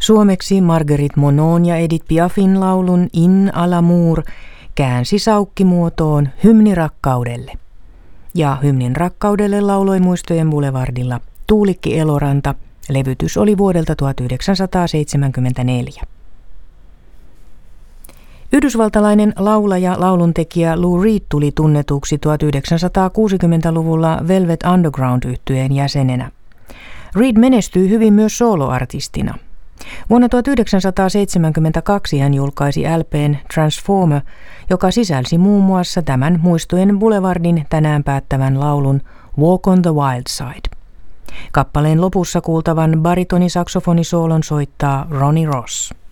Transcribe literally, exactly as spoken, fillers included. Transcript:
Suomeksi Marguerite Monon ja Edith Piafin laulun In à l'amour käänsi saukkimuotoon Hymni rakkaudelle. Ja Hymnin rakkaudelle lauloi Muistojen Boulevardilla Tuulikki Eloranta. Levytys oli vuodelta tuhatyhdeksänsataaseitsemänkymmentäneljä. Yhdysvaltalainen laulaja lauluntekijä Lou Reed tuli tunnetuksi tuhatyhdeksänsataakuusikymmentäluvulla Velvet Underground-yhtyeen jäsenenä. Reed menestyi hyvin myös soloartistina. Vuonna tuhatyhdeksänsataaseitsemänkymmentäkaksi hän julkaisi L P:n Transformer, joka sisälsi muun muassa tämän Muistojen Boulevardin tänään päättävän laulun Walk on the Wild Side. Kappaleen lopussa kuultavan baritonisaksofonisoolon soittaa Ronnie Ross.